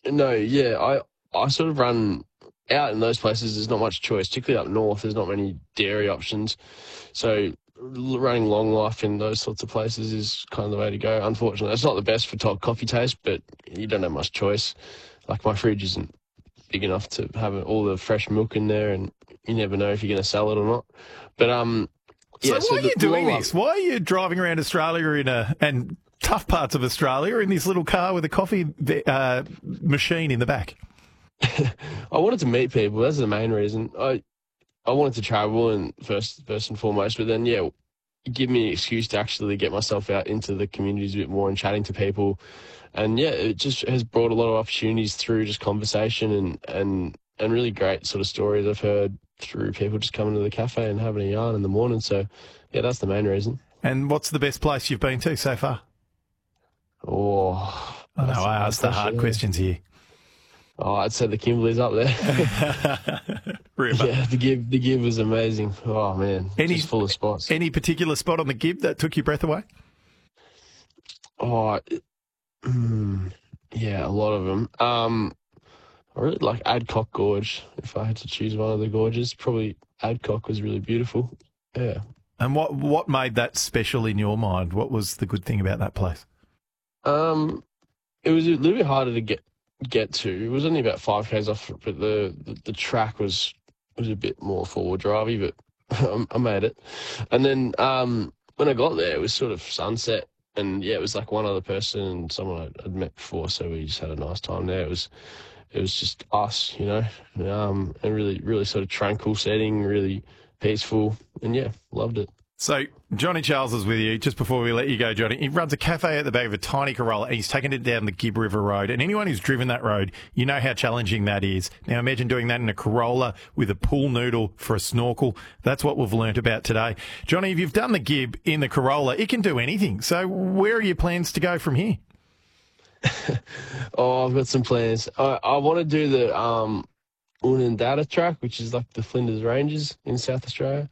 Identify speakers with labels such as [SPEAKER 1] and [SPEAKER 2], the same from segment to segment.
[SPEAKER 1] No, yeah, I sort of run out in those places. There's not much choice, particularly up north. There's not many dairy options, so running long life in those sorts of places is kind of the way to go. Unfortunately, it's not the best for top coffee taste, but you don't have much choice. Like my fridge isn't big enough to have all the fresh milk in there, and you never know if you're going to sell it or not. But
[SPEAKER 2] So
[SPEAKER 1] yeah.
[SPEAKER 2] why
[SPEAKER 1] So
[SPEAKER 2] are you
[SPEAKER 1] the
[SPEAKER 2] doing
[SPEAKER 1] long
[SPEAKER 2] this? Why are you driving around Australia and tough parts of Australia in this little car with a coffee machine in the back?
[SPEAKER 1] I wanted to meet people. That's the main reason. I wanted to travel and first and foremost, but then yeah, give me an excuse to actually get myself out into the communities a bit more and chatting to people. And yeah, it just has brought a lot of opportunities through just conversation and really great sort of stories I've heard through people just coming to the cafe and having a yarn in the morning. So yeah, that's the main reason.
[SPEAKER 2] And what's the best place you've been to so far?
[SPEAKER 1] Oh,
[SPEAKER 2] I know
[SPEAKER 1] that's a
[SPEAKER 2] I
[SPEAKER 1] hard
[SPEAKER 2] asked the hard
[SPEAKER 1] question.
[SPEAKER 2] questions here.
[SPEAKER 1] Oh, I'd say the Kimberley's up there.
[SPEAKER 2] River.
[SPEAKER 1] Yeah, the Gib was amazing. Oh man, just full of spots.
[SPEAKER 2] Any particular spot on the Gib that took your breath away?
[SPEAKER 1] Oh, yeah, a lot of them. I really like Adcock Gorge. If I had to choose one of the gorges, probably Adcock was really beautiful. Yeah.
[SPEAKER 2] And what made that special in your mind? What was the good thing about that place?
[SPEAKER 1] It was a little bit harder to get to. It was only about 5 k's off, but the track was a bit more forward drivey, but I made it. And then when I got there, it was sort of sunset, and yeah, it was like one other person and someone I'd met before, so we just had a nice time there. It was just us, and really sort of tranquil setting, really peaceful, and yeah, loved it.
[SPEAKER 2] So Johnny Charles is with you. Just before we let you go, Johnny, he runs a cafe at the back of a tiny Corolla and he's taken it down the Gib River Road. And anyone who's driven that road, you know how challenging that is. Now imagine doing that in a Corolla with a pool noodle for a snorkel. That's what we've learnt about today. Johnny, if you've done the Gib in the Corolla, it can do anything. So where are your plans to go from here?
[SPEAKER 1] Oh, I've got some plans. I want to do the Unandata track, which is like the Flinders Ranges in South Australia.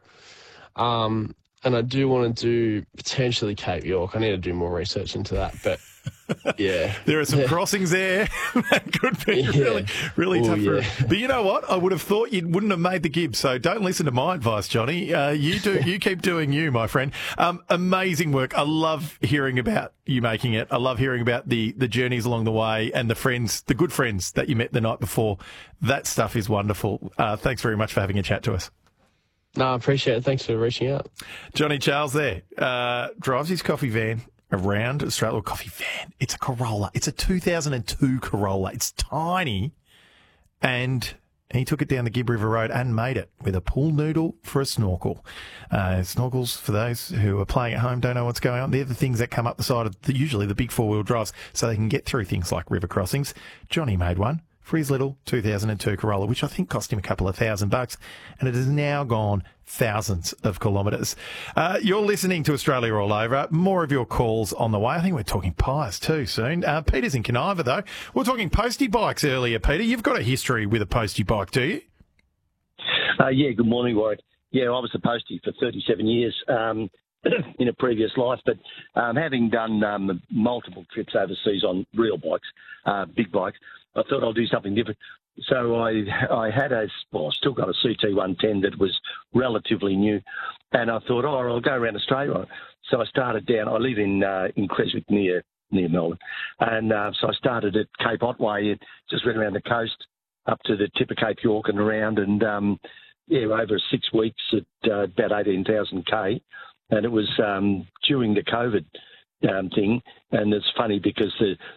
[SPEAKER 1] And I do want to do potentially Cape York. I need to do more research into that, but yeah.
[SPEAKER 2] There are some crossings there that could be really tough.
[SPEAKER 1] Yeah.
[SPEAKER 2] But you know what? I would have thought you wouldn't have made the Gib, so don't listen to my advice, Johnny. You keep doing you, my friend. Amazing work. I love hearing about you making it. I love hearing about the journeys along the way and the good friends that you met the night before. That stuff is wonderful. Thanks very much for having a chat to us.
[SPEAKER 1] No, I appreciate it. Thanks for reaching out.
[SPEAKER 2] Johnny Charles there drives his coffee van around Australia. Coffee van. It's a Corolla. It's a 2002 Corolla. It's tiny. And he took it down the Gib River Road and made it with a pool noodle for a snorkel. Snorkels, for those who are playing at home, don't know what's going on. They're the things that come up the side of usually the big four-wheel drives so they can get through things like river crossings. Johnny made one for his little 2002 Corolla, which I think cost him a couple of $1,000, and it has now gone thousands of kilometres. You're listening to Australia All Over. More of your calls on the way. I think we're talking pies too soon. Peter's in Caniva, though. We're talking postie bikes earlier, Peter. You've got a history with a postie bike, do you?
[SPEAKER 3] Yeah, good morning, Warwick. Yeah, I was a postie for 37 years in a previous life, but having done multiple trips overseas on real bikes, big bikes, I thought I'll do something different. So I had I've still got a CT 110 that was relatively new, and I thought, I'll go around Australia. So I started down. I live in Creswick near Melbourne, and so I started at Cape Otway, and just went around the coast up to the tip of Cape York and around, and over 6 weeks at about 18,000 k, and it was during the COVID thing, and it's funny because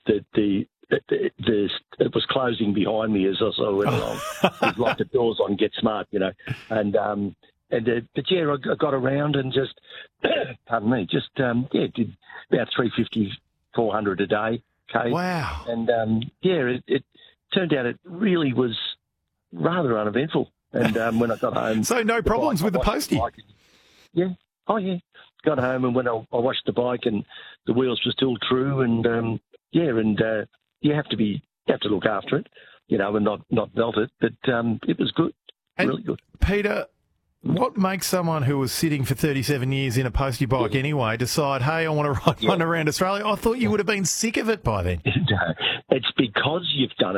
[SPEAKER 3] it was closing behind me as I went along. It was like the doors on Get Smart, and but yeah, I got around and just, pardon me, just did about 350, 400 a day. Okay.
[SPEAKER 2] Wow.
[SPEAKER 3] And it turned out it really was rather uneventful. And when I got home,
[SPEAKER 2] so no problems with the postie.
[SPEAKER 3] Yeah. Oh yeah. Got home, and when I washed the bike and the wheels were still true, and you have to look after it, and not melt it. But it was good, really good.
[SPEAKER 2] Peter, what makes someone who was sitting for 37 years in a postie bike anyway decide, hey, I want to ride one around Australia? I thought you would have been sick of it by then.
[SPEAKER 3] It's because you've done it.